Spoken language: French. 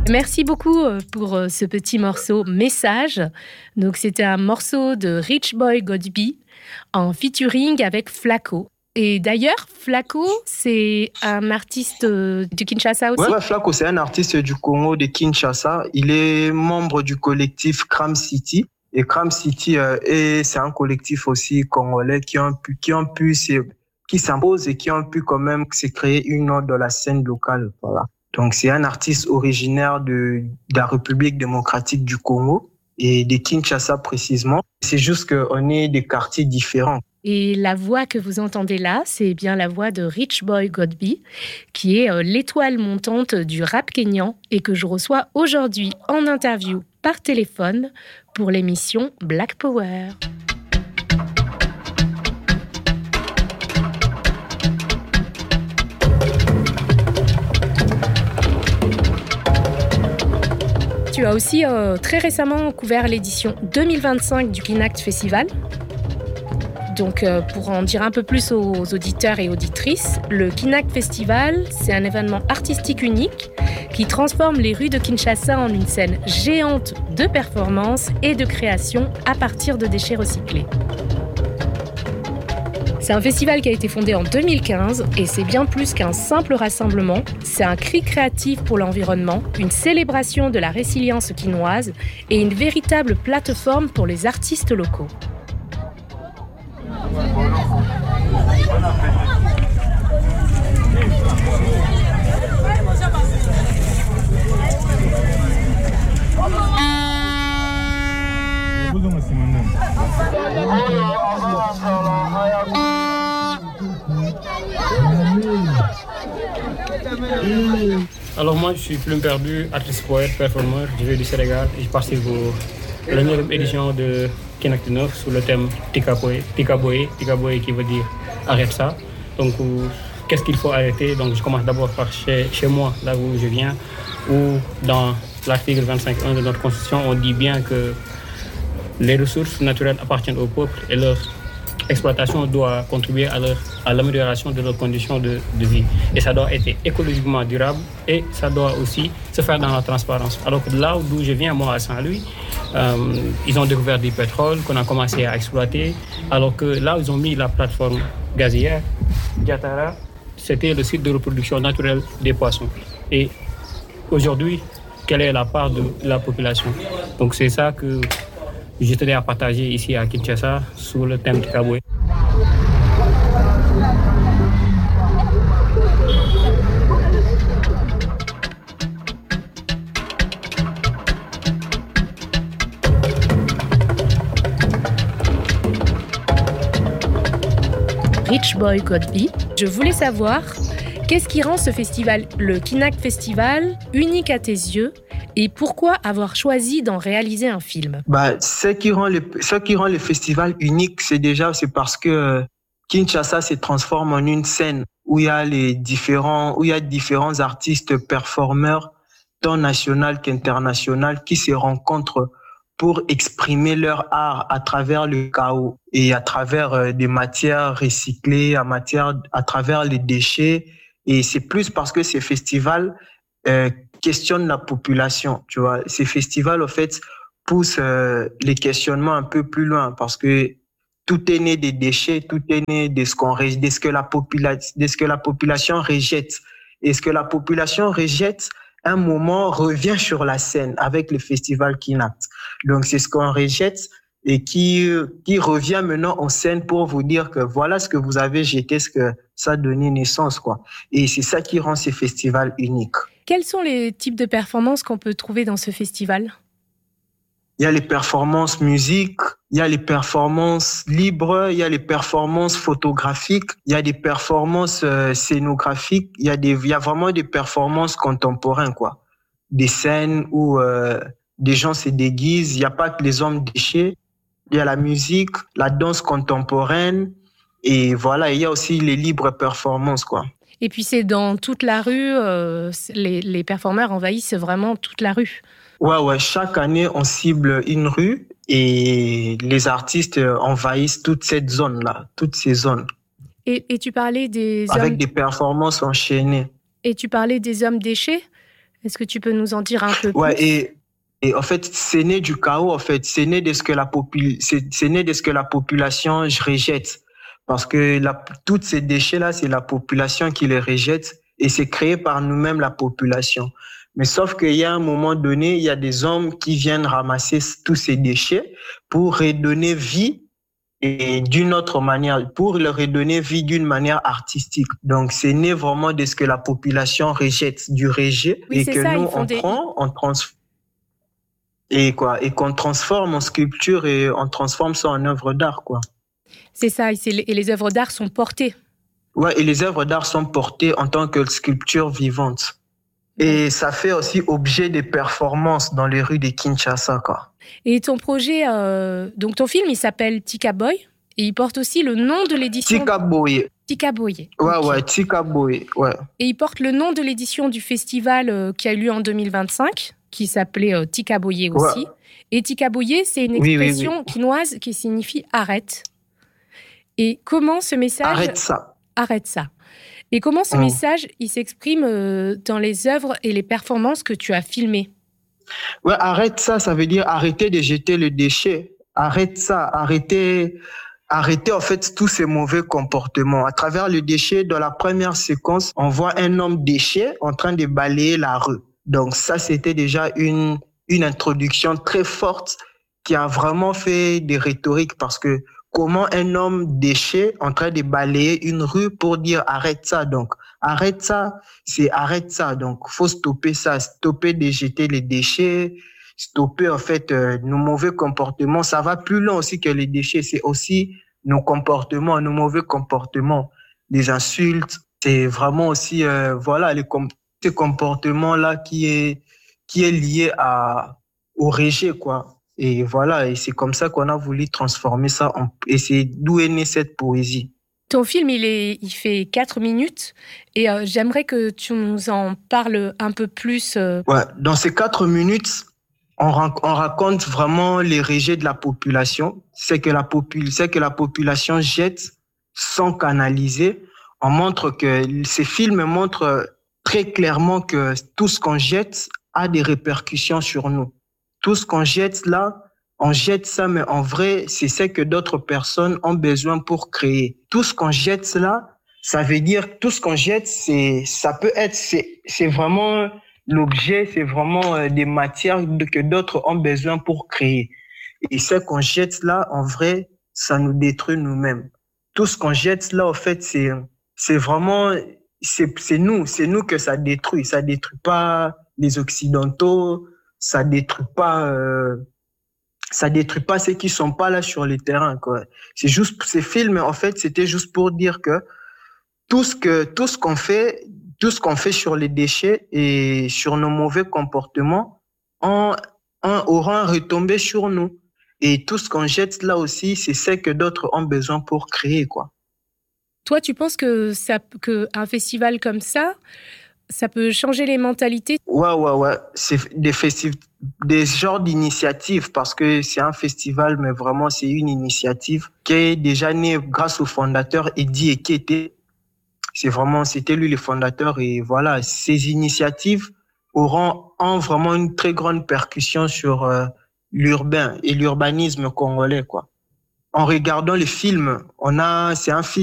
Merci beaucoup pour ce petit morceau Message. Donc c'était un morceau de Rich Boy Godby en featuring avec Flaco. Et d'ailleurs, Flaco, c'est un artiste du Kinshasa aussi? Ouais, Flaco, c'est un artiste du Congo, de Kinshasa. Il est membre du collectif Cram City. Et Cram City, c'est un collectif aussi congolais qui s'impose et qui ont pu quand même se créer une autre de la scène locale. Voilà. Donc, c'est un artiste originaire de la République démocratique du Congo et de Kinshasa précisément. C'est juste qu'on est des quartiers différents. Et la voix que vous entendez là, c'est bien la voix de Rich Boy Godby, qui est l'étoile montante du rap kényan et que je reçois aujourd'hui en interview par téléphone pour l'émission Black Power. Tu as aussi très récemment couvert l'édition 2025 du Kinact Festival. Donc, pour en dire un peu plus aux auditeurs et auditrices, le Kinact Festival, c'est un événement artistique unique qui transforme les rues de Kinshasa en une scène géante de performance et de création à partir de déchets recyclés. C'est un festival qui a été fondé en 2015 et c'est bien plus qu'un simple rassemblement. C'est un cri créatif pour l'environnement, une célébration de la résilience quinoise et une véritable plateforme pour les artistes locaux. Alors moi je suis Plume Perdue, artiste poète, performeur, je viens du Sénégal et je participe à la 9e édition de Kinact 9 sous le thème Tikaboé qui veut dire arrête ça. Donc qu'est-ce qu'il faut arrêter? Donc je commence d'abord par chez moi, là où je viens, où dans l'article 25.1 de notre constitution on dit bien que les ressources naturelles appartiennent au peuple et leur exploitation doit contribuer à l'amélioration de leurs conditions de vie. Et ça doit être écologiquement durable et ça doit aussi se faire dans la transparence. Alors que là d'où je viens, moi à Saint-Louis, ils ont découvert du pétrole qu'on a commencé à exploiter. Alors que là où ils ont mis la plateforme gazière, Diatara, c'était le site de reproduction naturelle des poissons. Et aujourd'hui, quelle est la part de la population? Donc c'est ça que je tenais à partager ici à Kinshasa sous le thème Tikaboé. Rich Boy Godby, je voulais savoir qu'est-ce qui rend ce festival, le Kinact Festival, unique à tes yeux? Et pourquoi avoir choisi d'en réaliser un film? Ce qui rend le festival unique, c'est parce que Kinshasa se transforme en une scène où il y a différents artistes performeurs, tant national qu'international, qui se rencontrent pour exprimer leur art à travers le chaos et à travers des matières recyclées, à travers les déchets. Et c'est plus parce que ces festivals questionnent la population, tu vois. Ces festivals, en fait, poussent les questionnements un peu plus loin parce que tout est né des déchets, tout est né de ce que la population rejette. Et ce que la population rejette, un moment revient sur la scène avec le festival Kinact. Donc c'est ce qu'on rejette et qui revient maintenant en scène pour vous dire que voilà ce que vous avez jeté, ce que ça a donné naissance, quoi. Et c'est ça qui rend ces festivals uniques. Quels sont les types de performances qu'on peut trouver dans ce festival? Il y a les performances musique, il y a les performances libres, il y a les performances photographiques, il y a des performances scénographiques, il y a vraiment des performances contemporaines, quoi. Des scènes où des gens se déguisent, il n'y a pas que les hommes déchets, il y a la musique, la danse contemporaine, et voilà, il y a aussi les libres performances, quoi. Et puis c'est dans toute la rue, les performeurs envahissent vraiment toute la rue. Ouais, chaque année on cible une rue et les artistes envahissent toute cette zone-là, toutes ces zones. Et tu parlais des hommes... Avec des performances enchaînées. Et tu parlais des hommes déchets. Est-ce que tu peux nous en dire un peu Ouais, plus? et en fait, c'est né du chaos, en fait. C'est né de ce que c'est né de ce que la population rejette. Parce que toutes ces déchets-là, c'est la population qui les rejette et c'est créé par nous-mêmes, la population. Mais sauf qu'il y a un moment donné, il y a des hommes qui viennent ramasser tous ces déchets pour redonner vie et d'une autre manière, pour leur redonner vie d'une manière artistique. Donc, c'est né vraiment de ce que la population rejette, du rejet, Oui, et c'est que ça, nous, on prend, et qu'on transforme en sculpture et on transforme ça en œuvre d'art, quoi. C'est ça, et les œuvres d'art sont portées. Ouais, et les œuvres d'art sont portées en tant que sculpture vivante. Et ça fait aussi objet de performances dans les rues de Kinshasa, quoi. Et ton projet, donc ton film, il s'appelle Tika Boy, et il porte aussi le nom de l'édition. Tika Boy. Tika Boy. Ouais, Okay. ouais, Tika Boy, ouais. Et il porte le nom de l'édition du festival qui a eu lieu en 2025, qui s'appelait Tika Boy aussi. Ouais. Et Tika Boy, c'est une expression quinoise qui signifie arrête. Et comment ce message... Arrête ça. Arrête ça. Et comment ce message, il s'exprime dans les œuvres et les performances que tu as filmées? Ouais, arrête ça, ça veut dire arrêter de jeter le déchet. Arrête ça, arrêter en fait tous ces mauvais comportements. À travers le déchet, dans la première séquence, on voit un homme déchet en train de balayer la rue. Donc ça, c'était déjà une introduction très forte qui a vraiment fait des rhétoriques parce que comment un homme déchet en train de balayer une rue pour dire arrête ça. Donc, arrête ça, c'est arrête ça. Donc, faut stopper ça, stopper de jeter les déchets, stopper en fait nos mauvais comportements. Ça va plus loin aussi que les déchets, c'est aussi nos comportements, nos mauvais comportements, les insultes. C'est vraiment aussi voilà ces comportements là qui est lié au rejet, quoi. Et voilà, et c'est comme ça qu'on a voulu transformer ça et c'est d'où est née cette poésie. Ton film, il fait 4 minutes et j'aimerais que tu nous en parles un peu plus. Ouais, dans ces 4 minutes, on raconte vraiment les rejets de la population. C'est que la population jette sans canaliser. On montre que ces films montrent très clairement que tout ce qu'on jette a des répercussions sur nous. Tout ce qu'on jette là, on jette ça, mais en vrai, c'est ce que d'autres personnes ont besoin pour créer. Tout ce qu'on jette là, ça veut dire tout ce qu'on jette, c'est vraiment l'objet, c'est vraiment des matières que d'autres ont besoin pour créer. Et ce qu'on jette là, en vrai, ça nous détruit nous-mêmes. Tout ce qu'on jette là, en fait, c'est vraiment, c'est nous que ça détruit. Ça détruit pas les Occidentaux. Ça détruit pas ceux qui sont pas là sur le terrain, quoi. C'est juste ces films, en fait, c'était juste pour dire que tout ce qu'on fait sur les déchets et sur nos mauvais comportements aura un retombé sur nous. Et tout ce qu'on jette là aussi, c'est ce que d'autres ont besoin pour créer, quoi. Toi, tu penses que un festival comme ça peut changer les mentalités? Ouais. C'est des genres d'initiatives parce que c'est un festival, mais vraiment, c'est une initiative qui est déjà née grâce au fondateur Eddie Ekete. C'était lui le fondateur et voilà, ces initiatives ont vraiment une très grande percussion sur l'urbain et l'urbanisme congolais, quoi. En regardant les films, c'est un film